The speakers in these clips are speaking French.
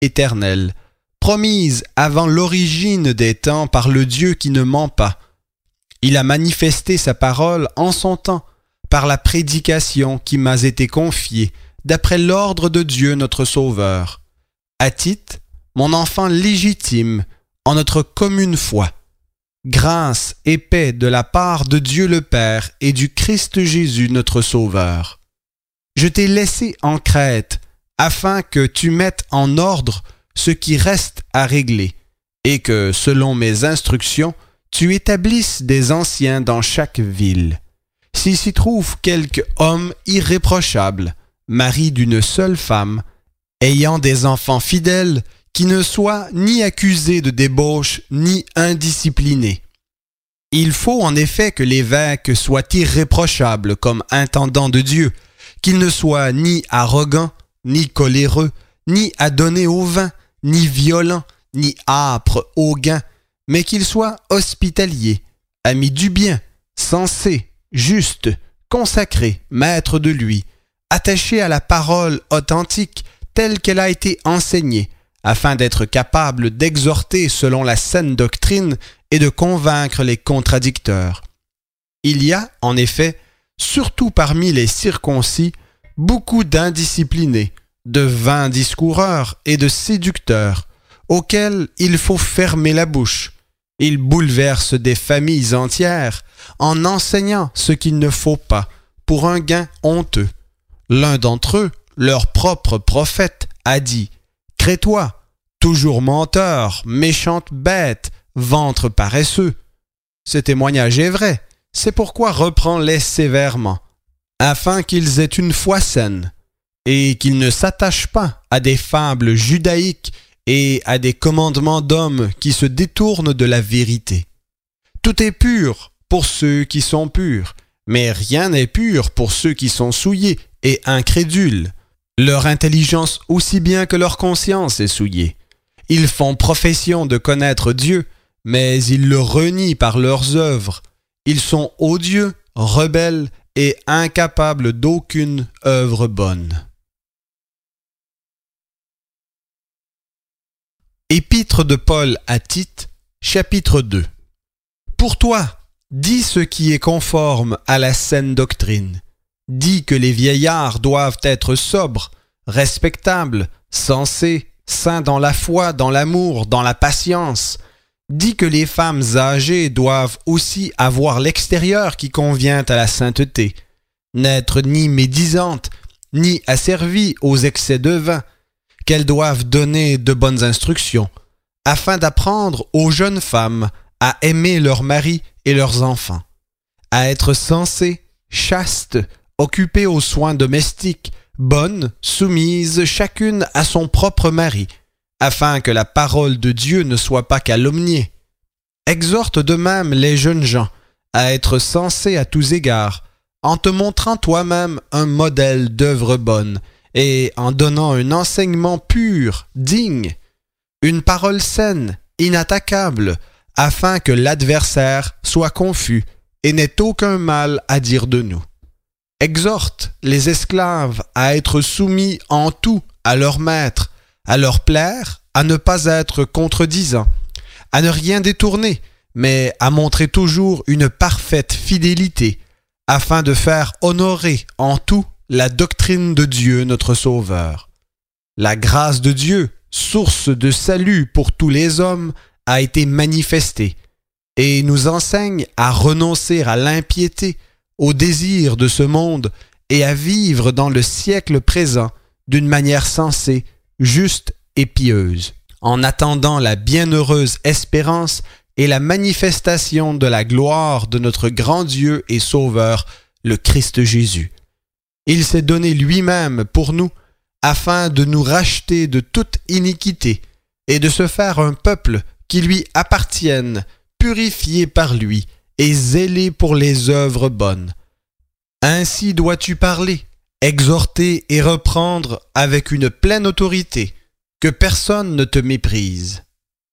éternelle, promise avant l'origine des temps par le Dieu qui ne ment pas. Il a manifesté sa parole en son temps, par la prédication qui m'a été confiée, d'après l'ordre de Dieu notre Sauveur. À titre, mon enfant légitime, en notre commune foi. Grâce et paix de la part de Dieu le Père et du Christ Jésus notre Sauveur. Je t'ai laissé en Crète, afin que tu mettes en ordre ce qui reste à régler, et que, selon mes instructions, tu établisses des anciens dans chaque ville. S'il s'y trouve quelque homme irréprochable, mari d'une seule femme, ayant des enfants fidèles, qui ne soit ni accusé de débauche, ni indiscipliné. Il faut en effet que l'évêque soit irréprochable comme intendant de Dieu, qu'il ne soit ni arrogant, ni coléreux, ni adonné au vin, ni violent, ni âpre au gain, mais qu'il soit hospitalier, ami du bien, sensé, juste, consacré, maître de lui, attaché à la parole authentique telle qu'elle a été enseignée, afin d'être capable d'exhorter selon la saine doctrine et de convaincre les contradicteurs. Il y a, en effet, surtout parmi les circoncis, beaucoup d'indisciplinés, de vains discoureurs et de séducteurs, auxquels il faut fermer la bouche. Ils bouleversent des familles entières en enseignant ce qu'il ne faut pas, pour un gain honteux. L'un d'entre eux, leur propre prophète, a dit « Crétois, toujours menteur, méchante bête, ventre paresseux. » Ce témoignage est vrai, c'est pourquoi reprends-les sévèrement, afin qu'ils aient une foi saine, et qu'ils ne s'attachent pas à des fables judaïques et à des commandements d'hommes qui se détournent de la vérité. Tout est pur pour ceux qui sont purs, mais rien n'est pur pour ceux qui sont souillés et incrédules. Leur intelligence aussi bien que leur conscience est souillée. Ils font profession de connaître Dieu, mais ils le renient par leurs œuvres. Ils sont odieux, rebelles et incapables d'aucune œuvre bonne. Épître de Paul à Tite, chapitre 2. Pour toi, dis ce qui est conforme à la saine doctrine. Dis que les vieillards doivent être sobres, respectables, sensés, saints dans la foi, dans l'amour, dans la patience. Dis que les femmes âgées doivent aussi avoir l'extérieur qui convient à la sainteté, n'être ni médisantes, ni asservies aux excès de vin, qu'elles doivent donner de bonnes instructions, afin d'apprendre aux jeunes femmes à aimer leurs maris et leurs enfants, à être sensées, chastes, occupées aux soins domestiques, bonnes, soumises chacune à son propre mari, afin que la parole de Dieu ne soit pas calomniée. Exhorte de même les jeunes gens à être sensés à tous égards, en te montrant toi-même un modèle d'œuvre bonne, et en donnant un enseignement pur, digne, une parole saine, inattaquable, afin que l'adversaire soit confus et n'ait aucun mal à dire de nous. Exhorte les esclaves à être soumis en tout à leur maître, à leur plaire, à ne pas être contredisants, à ne rien détourner, mais à montrer toujours une parfaite fidélité, afin de faire honorer en tout la doctrine de Dieu notre Sauveur. La grâce de Dieu, source de salut pour tous les hommes, a été manifestée et nous enseigne à renoncer à l'impiété, au désir de ce monde et à vivre dans le siècle présent d'une manière sensée, juste et pieuse, en attendant la bienheureuse espérance et la manifestation de la gloire de notre grand Dieu et Sauveur, le Christ Jésus. Il s'est donné lui-même pour nous, afin de nous racheter de toute iniquité et de se faire un peuple qui lui appartienne, purifié par lui et zélé pour les œuvres bonnes. Ainsi dois-tu parler, exhorter et reprendre avec une pleine autorité, que personne ne te méprise.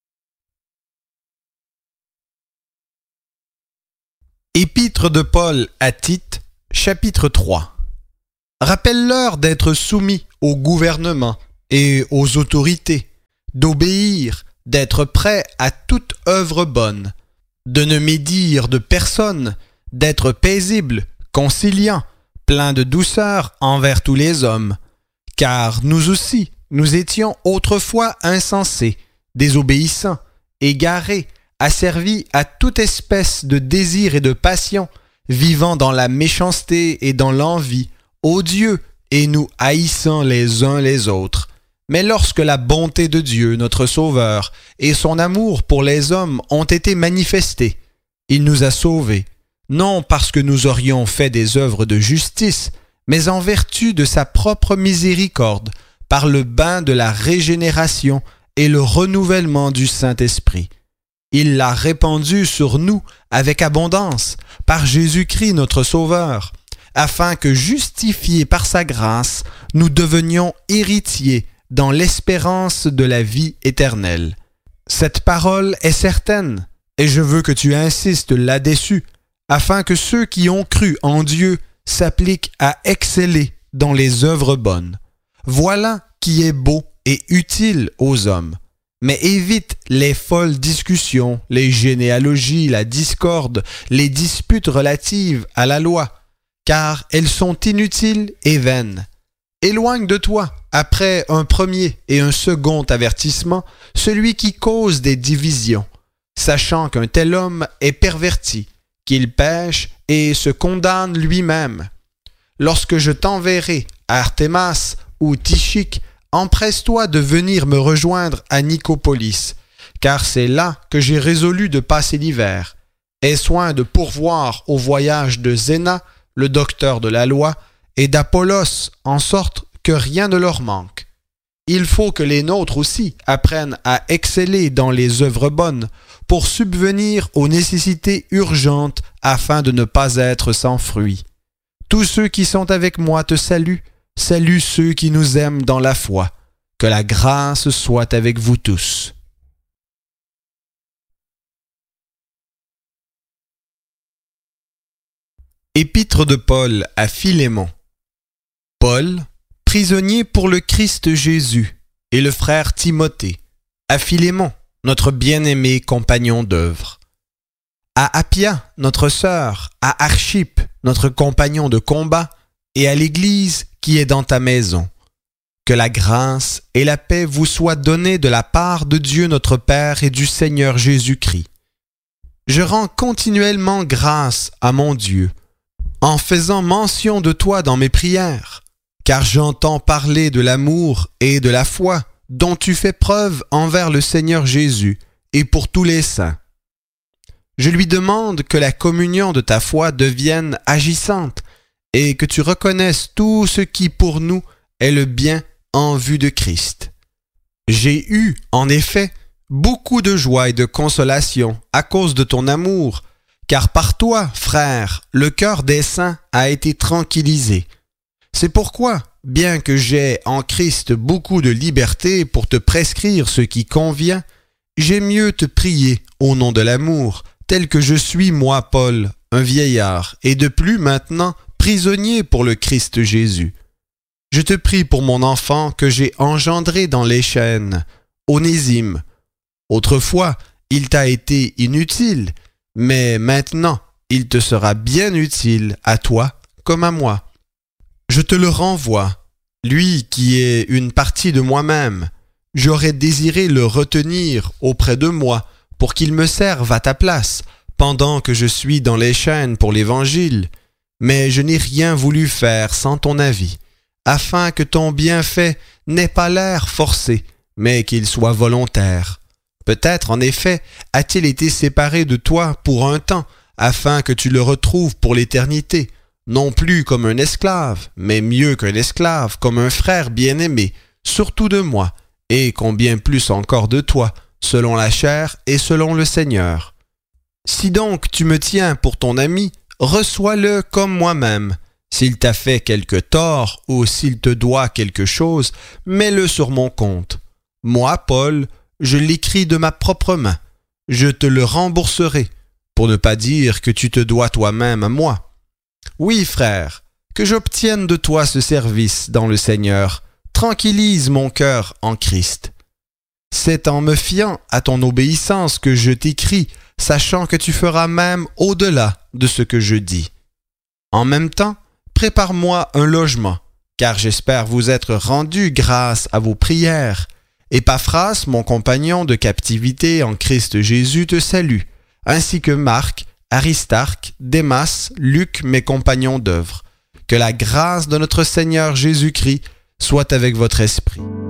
Épître de Paul à Tite, chapitre 3. Rappelle-leur d'être soumis au gouvernement et aux autorités, d'obéir, d'être prêt à toute œuvre bonne, de ne médire de personne, d'être paisible, conciliant, plein de douceur envers tous les hommes. Car nous aussi, nous étions autrefois insensés, désobéissants, égarés, asservis à toute espèce de désir et de passion, vivant dans la méchanceté et dans l'envie, odieux, et nous haïssant les uns les autres. Mais lorsque la bonté de Dieu, notre Sauveur, et son amour pour les hommes ont été manifestés, il nous a sauvés, non parce que nous aurions fait des œuvres de justice, mais en vertu de sa propre miséricorde, par le bain de la régénération et le renouvellement du Saint-Esprit. Il l'a répandu sur nous avec abondance, par Jésus-Christ notre Sauveur, afin que, justifiés par sa grâce, nous devenions héritiers dans l'espérance de la vie éternelle. Cette parole est certaine, et je veux que tu insistes là-dessus, afin que ceux qui ont cru en Dieu s'appliquent à exceller dans les œuvres bonnes. Voilà qui est beau et utile aux hommes. Mais évite les folles discussions, les généalogies, la discorde, les disputes relatives à la loi, car elles sont inutiles et vaines. Éloigne de toi, après un premier et un second avertissement, celui qui cause des divisions, sachant qu'un tel homme est perverti, qu'il pêche et se condamne lui-même. Lorsque je t'enverrai à Artémas ou Tychique, empresse-toi de venir me rejoindre à Nicopolis, car c'est là que j'ai résolu de passer l'hiver. Aie soin de pourvoir au voyage de Zéna, le docteur de la loi, et d'Apollos, en sorte que rien ne leur manque. Il faut que les nôtres aussi apprennent à exceller dans les œuvres bonnes, pour subvenir aux nécessités urgentes afin de ne pas être sans fruit. Tous ceux qui sont avec moi te saluent, salue ceux qui nous aiment dans la foi. Que la grâce soit avec vous tous. Épître de Paul à Philémon. Paul, prisonnier pour le Christ Jésus, et le frère Timothée, à Philémon, notre bien-aimé compagnon d'œuvre. À Appia, notre sœur, à Archippe, notre compagnon de combat, et à l'Église qui est dans ta maison. Que la grâce et la paix vous soient données de la part de Dieu notre Père et du Seigneur Jésus-Christ. Je rends continuellement grâce à mon Dieu, en faisant mention de toi dans mes prières, car j'entends parler de l'amour et de la foi dont tu fais preuve envers le Seigneur Jésus et pour tous les saints. Je lui demande que la communion de ta foi devienne agissante et que tu reconnaisses tout ce qui pour nous est le bien en vue de Christ. J'ai eu, en effet, beaucoup de joie et de consolation à cause de ton amour, car par toi, frère, le cœur des saints a été tranquillisé. C'est pourquoi, bien que j'aie en Christ beaucoup de liberté pour te prescrire ce qui convient, j'ai mieux te prier au nom de l'amour, tel que je suis moi, Paul, un vieillard, et de plus maintenant prisonnier pour le Christ Jésus. Je te prie pour mon enfant que j'ai engendré dans les chaînes, Onésime. Autrefois, il t'a été inutile, mais maintenant, il te sera bien utile à toi comme à moi. Je te le renvoie, lui qui est une partie de moi-même. J'aurais désiré le retenir auprès de moi pour qu'il me serve à ta place pendant que je suis dans les chaînes pour l'Évangile, mais je n'ai rien voulu faire sans ton avis, afin que ton bienfait n'ait pas l'air forcé, mais qu'il soit volontaire. Peut-être, en effet, a-t-il été séparé de toi pour un temps, afin que tu le retrouves pour l'éternité, non plus comme un esclave, mais mieux qu'un esclave, comme un frère bien-aimé, surtout de moi, et combien plus encore de toi, selon la chair et selon le Seigneur. Si donc tu me tiens pour ton ami, reçois-le comme moi-même. S'il t'a fait quelque tort ou s'il te doit quelque chose, mets-le sur mon compte. Moi, Paul, je l'écris de ma propre main. Je te le rembourserai, pour ne pas dire que tu te dois toi-même à moi. Oui, frère, que j'obtienne de toi ce service dans le Seigneur. Tranquillise mon cœur en Christ. C'est en me fiant à ton obéissance que je t'écris, sachant que tu feras même au-delà de ce que je dis. En même temps, prépare-moi un logement, car j'espère vous être rendu grâce à vos prières. Épaphras, mon compagnon de captivité en Christ Jésus, te salue, ainsi que Marc, Aristarque, Démas, Luc, mes compagnons d'œuvre. Que la grâce de notre Seigneur Jésus-Christ soit avec votre esprit.